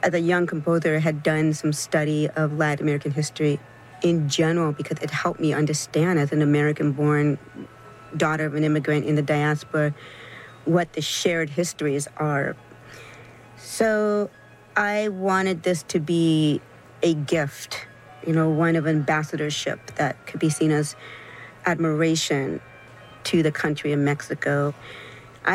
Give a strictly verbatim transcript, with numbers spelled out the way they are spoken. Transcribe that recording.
as a young composer, had done some study of Latin American history in general because it helped me understand as an American-born daughter of an immigrant in the diaspora what the shared histories are. So I wanted this to be a gift, you know, one of ambassadorship that could be seen as admiration to the country of Mexico.